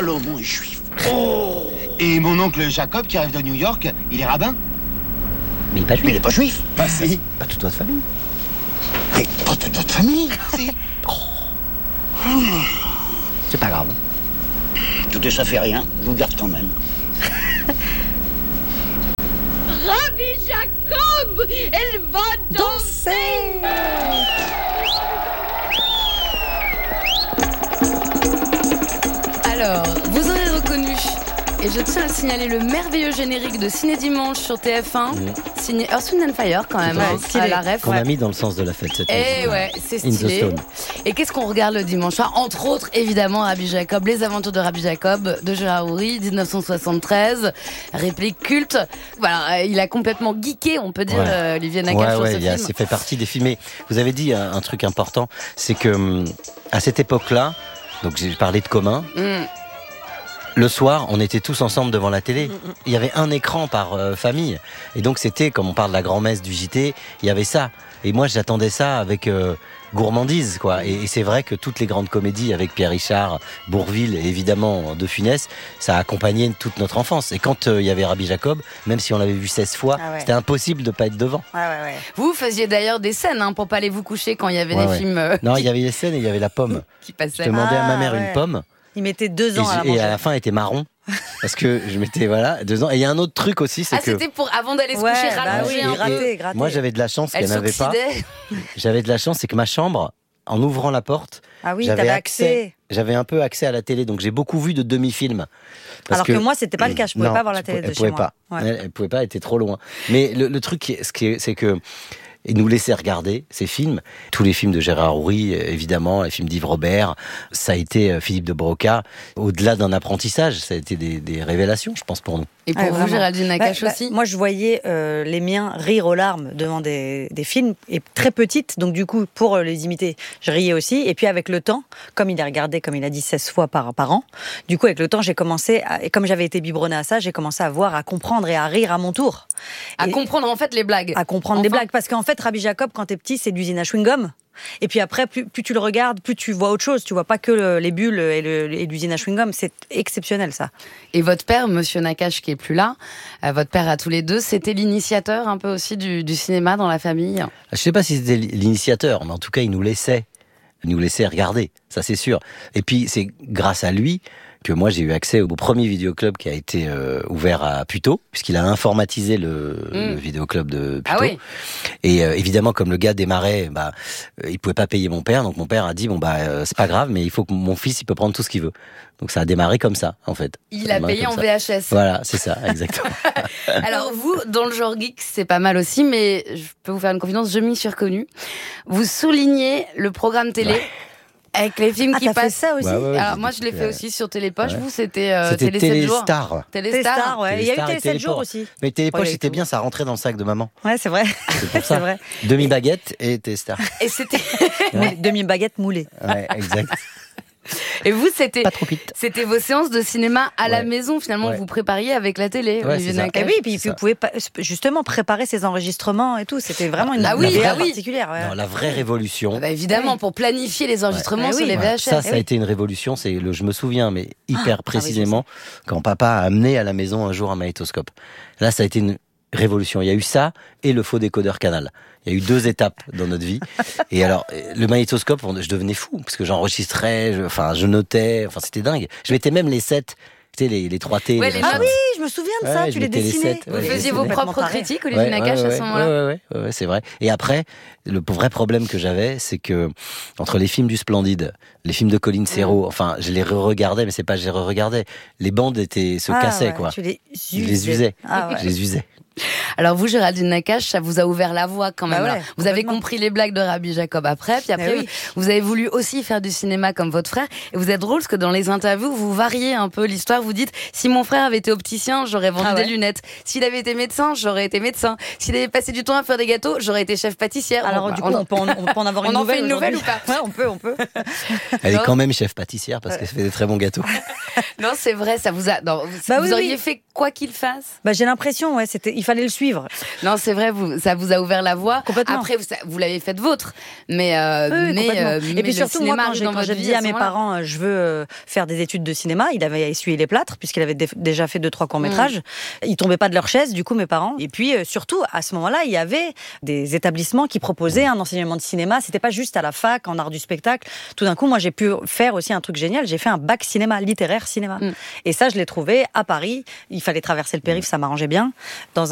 Salomon est juif. Oh. Et mon oncle Jacob, qui arrive de New York, il est rabbin. Mais il n'est pas juif. Mais il n'est pas juif. Bah, si. Pas toute votre famille. Mais pas toute notre famille. C'est pas grave. Écoutez, ça fait rien. Je vous garde quand même. Rabbi Jacob, elle va danser. Alors, vous aurez reconnu, et je tiens à signaler le merveilleux générique de Ciné Dimanche sur TF1, signé Earth, Wind & Fire quand même, à la ref. Qu'on a mis dans le sens de la fête cette Et musique. ouais, c'est In the stylé. Stone. Et qu'est-ce qu'on regarde le dimanche soir? Entre autres, évidemment, Rabbi Jacob, Les Aventures de Rabbi Jacob, de Gérard Houry, 1973, réplique culte. Voilà, il a complètement geeké, on peut dire, Olivier Nakache sur ce film. C'est fait partie des films. Mais vous avez dit un truc important, c'est que à cette époque-là, donc j'ai parlé de commun. Le soir, on était tous ensemble devant la télé. Il y avait un écran par famille. Et donc c'était, comme on parle de la grand-messe du JT, il y avait ça. Et moi, j'attendais ça avec gourmandise, quoi. Et c'est vrai que toutes les grandes comédies avec Pierre Richard, Bourvil et évidemment De Funès, ça a accompagné toute notre enfance. Et quand il y avait Rabbi Jacob, même si on l'avait vu 16 fois, c'était impossible de pas être devant. Vous faisiez d'ailleurs des scènes pour pas aller vous coucher quand il y avait des films. Non, il y avait les scènes et il y avait la pomme. Qui passaient. Je demandais à ma mère une pomme. Il mettait 2 ans à la manger. Et à la fin, elle était marron. Parce que je mettais 2 ans. Et il y a un autre truc aussi, c'est que... c'était pour avant d'aller se coucher, rallonger un peu. Gratter. Moi, j'avais de la chance qu'elle n'avait pas. s'oxydait. J'avais de la chance, c'est que ma chambre, en ouvrant la porte, t'avais accès. J'avais un peu accès à la télé, donc j'ai beaucoup vu de demi-films. Alors que moi, c'était pas le cas. Je pouvais pas voir la télé de chez moi. Elle pouvait pas, elle était trop loin. Mais le truc, c'est que et nous laisser regarder ces films. Tous les films de Gérard Houry, évidemment, les films d'Yves Robert, ça a été Philippe de Broca. Au-delà d'un apprentissage, ça a été des révélations, je pense, pour nous. Et pour vous, Géraldine Nakache aussi? Moi, je voyais les miens rire aux larmes devant des films, et très petites, donc du coup, pour les imiter, je riais aussi. Et puis avec le temps, comme il a regardé, comme il a dit, 16 fois par an, du coup, avec le temps, j'ai commencé, et comme j'avais été biberonnée à ça, j'ai commencé à voir, à comprendre et à rire à mon tour. À comprendre en fait les blagues. À comprendre les blagues, parce qu'en fait, Rabbi Jacob, quand t'es petit, c'est de l'usine à chewing-gum. Et puis après, plus tu le regardes, plus tu vois autre chose. Tu vois pas que les bulles et l'usine à chewing-gum. C'est exceptionnel, ça. Et votre père, Monsieur Nakache, qui est plus là, votre père à tous les deux, c'était l'initiateur un peu aussi du cinéma dans la famille? Je sais pas si c'était l'initiateur, mais en tout cas, il nous laissait regarder. Ça, c'est sûr. Et puis, c'est grâce à lui que moi j'ai eu accès au premier vidéoclub qui a été ouvert à Puteaux, puisqu'il a informatisé le vidéoclub de Puteaux. Ah oui. Et évidemment, comme le gars démarrait, il pouvait pas payer mon père, donc mon père a dit c'est pas grave, mais il faut que mon fils il peut prendre tout ce qu'il veut. Donc ça a démarré comme ça, en fait. Il a payé en VHS. Voilà, c'est ça, exactement. Alors vous, dans le genre geek, c'est pas mal aussi, mais je peux vous faire une confidence, je m'y suis reconnue. Vous soulignez le programme télé. Ouais. Avec les films qui passent. Ça aussi. Alors moi je l'ai fait aussi sur Télépoche. Vous c'était Télé 7 jours. Téléstar, ouais. Il y a eu Télé 7 jours aussi. Mais Télépoche c'était bien, ça rentrait dans le sac de maman. Ouais, c'est vrai. C'est pour ça. vrai. Demi-baguette et Téléstar. Et c'était demi-baguette moulée. Ouais, exact. Et vous, c'était pas trop vite. C'était vos séances de cinéma à la maison, finalement, vous prépariez avec la télé. Olivier Nakache. Et oui, puis vous pouvez justement préparer ces enregistrements et tout. C'était vraiment une particulière. Ouais. Non, la vraie révolution. Évidemment, pour planifier les enregistrements sur les VHS. Ça a été une révolution. Je me souviens, mais hyper précisément, quand papa a amené à la maison un jour un magnétoscope. Là, ça a été une révolution. Il y a eu ça et le faux décodeur Canal. Il y a eu 2 étapes dans notre vie. Et alors, le magnétoscope, je devenais fou, parce que j'enregistrais, je notais, c'était dingue. Je mettais même les 7, tu sais, les 3T. Ouais, ah oui, je me souviens de ça, tu les dessinais. Vous faisiez vos propres critiques, Olivier Nakache, à ce moment-là. Ouais, c'est vrai. Et après, le vrai problème que j'avais, c'est que, entre les films du Splendide, les films de Colin Serrault, je les re-regardais, mais c'est pas je les re-regardais. Les bandes se cassaient, quoi. Tu les usais. Je les usais. Je les usais. Alors vous, Géraldine Nakache, ça vous a ouvert la voie quand même. Vous avez compris les blagues de Rabbi Jacob après, puis après vous avez voulu aussi faire du cinéma comme votre frère. Et vous êtes drôle parce que dans les interviews, vous variez un peu l'histoire. Vous dites, si mon frère avait été opticien, j'aurais vendu des lunettes. S'il avait été médecin, j'aurais été médecin. S'il avait passé du temps à faire des gâteaux, j'aurais été chef pâtissière. Alors du coup, on peut en avoir une nouvelle. On en fait une nouvelle ou pas? Ouais, on peut. Elle est quand même chef pâtissière parce qu'elle fait des très bons gâteaux. Non, c'est vrai, ça vous a. Non, vous auriez fait quoi qu'il fasse. J'ai l'impression, il fallait le suivre. Non, c'est vrai, ça vous a ouvert la voie. Complètement. Après, vous l'avez fait de vôtre, mais et puis surtout, moi, quand j'ai dit à mes parents, parents, je veux faire des études de cinéma, il avait essuyé les plâtres puisqu'il avait déjà fait 2-3 courts-métrages. Ils tombaient pas de leur chaise, du coup, mes parents. Et puis surtout, à ce moment-là, il y avait des établissements qui proposaient un enseignement de cinéma. C'était pas juste à la fac, en art du spectacle. Tout d'un coup, moi, j'ai pu faire aussi un truc génial. J'ai fait un bac cinéma, littéraire cinéma. Et ça, je l'ai trouvé à Paris. Il fallait traverser le périph', ça m'arrangeait bien. Dans